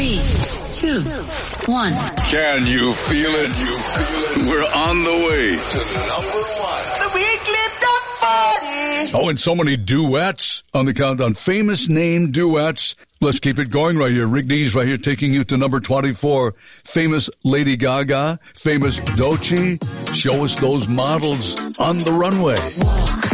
3, 2, 1. Can you feel it? We're on the way to number 1. The weekly top 40. Oh, and so many duets on the countdown. Famous name duets. Let's keep it going right here. Rick Dees right here taking you to number 24. Famous Lady Gaga. Famous Doechii. Show us those models on the runway. Walk.